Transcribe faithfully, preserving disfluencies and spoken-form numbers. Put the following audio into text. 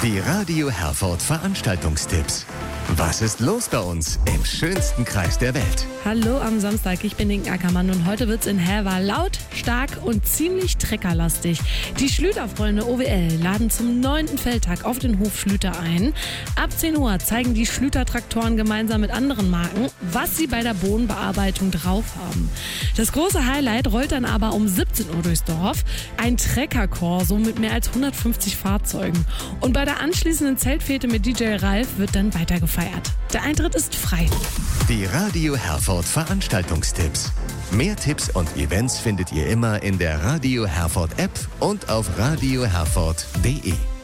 Die Radio Herford Veranstaltungstipps. Was ist los bei uns im schönsten Kreis der Welt? Hallo am Samstag, ich bin Inken Ackermann und heute wird's in Herwa laut, stark und ziemlich treckerlastig. Die Schlüterfreunde O W L laden zum neunten Feldtag auf den Hof Schlüter ein. Ab zehn Uhr zeigen die Schlüter-Traktoren gemeinsam mit anderen Marken, was sie bei der Bodenbearbeitung drauf haben. Das große Highlight rollt dann aber um siebzehn Uhr durchs Dorf. Ein Trecker-Corso mit mehr als hundertfünfzig Fahrzeugen. Und bei der anschließenden Zeltfete mit D J Ralf wird dann weiter gefeiert. Der Eintritt ist frei. Die Radio Herford Veranstaltungstipps. Mehr Tipps und Events findet ihr immer in der Radio Herford App und auf radio herford punkt de.